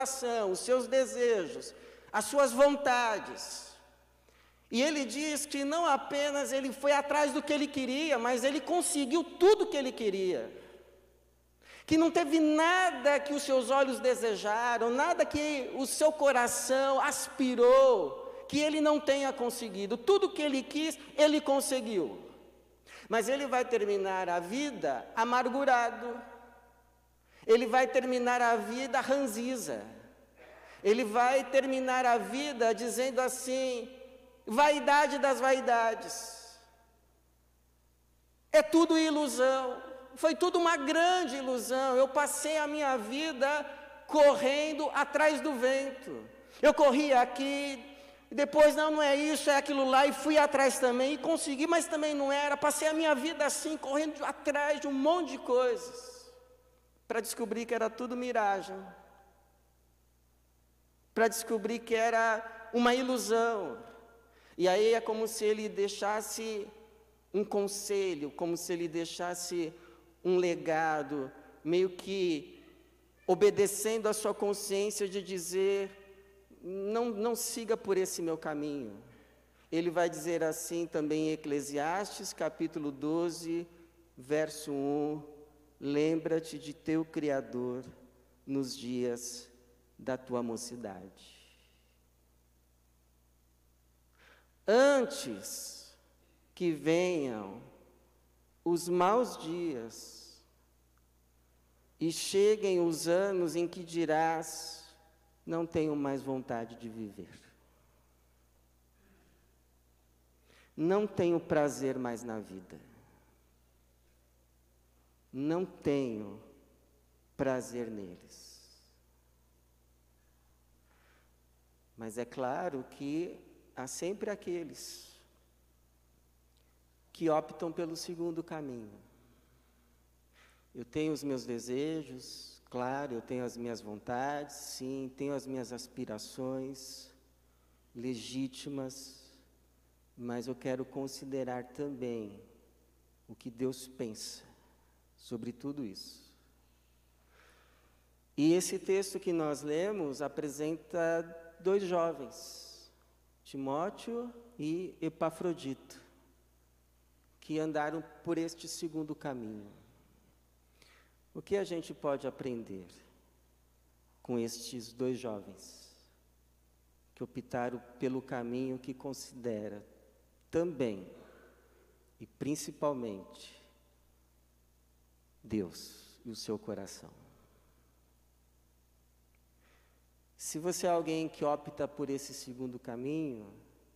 coração, os seus desejos, as suas vontades. E ele diz que não apenas ele foi atrás do que ele queria, mas ele conseguiu tudo o que ele queria. Que não teve nada que os seus olhos desejaram, nada que o seu coração aspirou, que ele não tenha conseguido. Tudo que ele quis, ele conseguiu. Mas ele vai terminar a vida amargurado. Ele vai terminar a vida ranziza. Ele vai terminar a vida dizendo assim: vaidade das vaidades. É tudo ilusão. Foi tudo uma grande ilusão. Eu passei a minha vida correndo atrás do vento. Eu corri aqui, depois não é isso, é aquilo lá, e fui atrás também, e consegui, mas também não era. Passei a minha vida assim, correndo atrás de um monte de coisas, para descobrir que era tudo miragem, para descobrir que era uma ilusão. E aí é como se ele deixasse um conselho, como se ele deixasse um legado, meio que obedecendo a sua consciência de dizer: não siga por esse meu caminho. Ele vai dizer assim também em Eclesiastes, capítulo 12, verso 1, lembra-te de teu Criador nos dias da tua mocidade. Antes que venham os maus dias e cheguem os anos em que dirás: não tenho mais vontade de viver, não tenho prazer mais na vida, não tenho prazer neles. Mas é claro que há sempre aqueles que optam pelo segundo caminho. Eu tenho os meus desejos, claro, eu tenho as minhas vontades, sim, tenho as minhas aspirações legítimas, mas eu quero considerar também o que Deus pensa sobre tudo isso. E esse texto que nós lemos apresenta dois jovens, Timóteo e Epafrodito, que andaram por este segundo caminho. O que a gente pode aprender com estes dois jovens que optaram pelo caminho que considera também e principalmente Deus e o seu coração? Se você é alguém que opta por esse segundo caminho,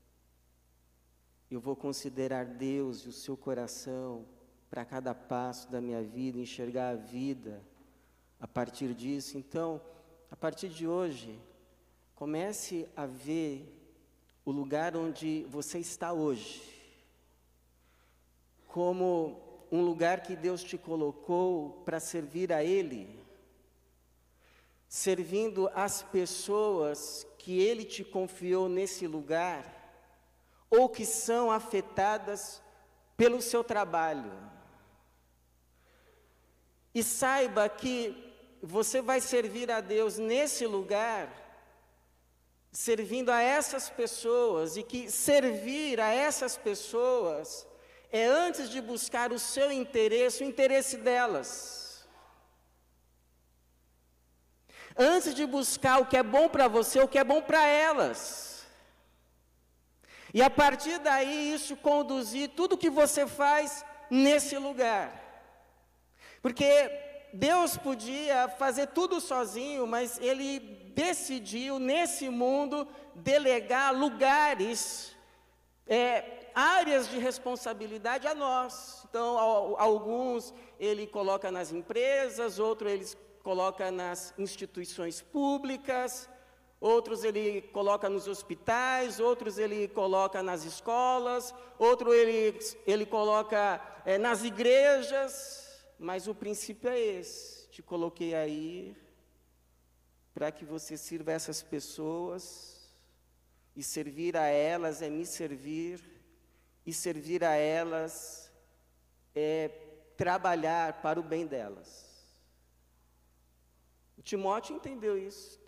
eu vou considerar Deus e o seu coração para cada passo da minha vida, enxergar a vida a partir disso. Então, a partir de hoje, comece a ver o lugar onde você está hoje como um lugar que Deus te colocou para servir a Ele, servindo as pessoas que Ele te confiou nesse lugar, ou que são afetadas pelo seu trabalho. E saiba que você vai servir a Deus nesse lugar, servindo a essas pessoas, e que servir a essas pessoas é, antes de buscar o seu interesse, o interesse delas. Antes de buscar o que é bom para você, o que é bom para elas. E a partir daí, isso conduzir tudo que você faz nesse lugar. Porque Deus podia fazer tudo sozinho, mas Ele decidiu, nesse mundo, delegar lugares, áreas de responsabilidade a nós. Então, alguns Ele coloca nas empresas, outros Ele coloca nas instituições públicas, outros Ele coloca nos hospitais, outros Ele coloca nas escolas, outro Ele coloca nas igrejas. Mas o princípio é esse: te coloquei aí para que você sirva essas pessoas, e servir a elas é me servir, e servir a elas é trabalhar para o bem delas. O Timóteo entendeu isso.